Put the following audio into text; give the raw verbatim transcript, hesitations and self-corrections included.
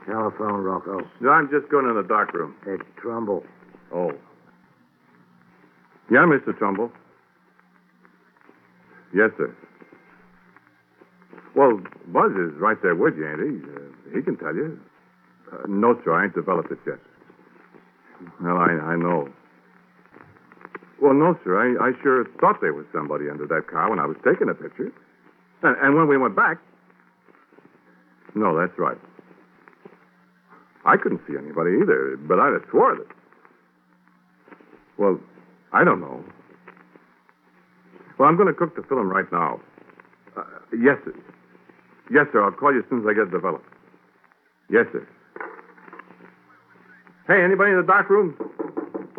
Telephone, Rocco. No, I'm just going in the dark room. It's Trumbull. Oh. Yeah, Mister Trumbull. Yes, sir. Well, Buzz is right there with you, ain't he? Uh, he can tell you. Uh, no, sir, I ain't developed it yet. Well, I, I know. Well, no, sir, I, I sure thought there was somebody under that car when I was taking the picture. And, and when we went back... No, that's right. I couldn't see anybody either, but I'd have swore that... Well, I don't know. Well, I'm going to cook the film right now. Uh, yes, sir. Yes, sir. I'll call you as soon as I get it developed. Yes, sir. Hey, anybody in the dark room?